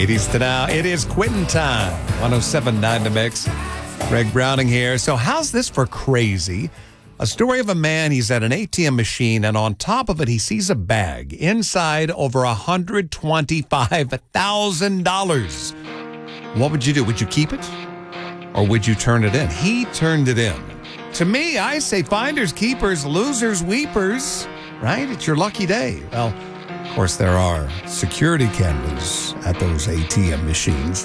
80s to now. It is Quitting time. 107.9 The Mix. Greg Browning here. So how's this for crazy? A story of a man, he's at an ATM machine, and on top of it, he sees a bag. Inside, over $125,000. What would you do? Would you keep it? Or would you turn it in? He turned it in. To me, I say finders, keepers, losers, weepers. Right? It's your lucky day. Well, of course, there are security cameras at those ATM machines.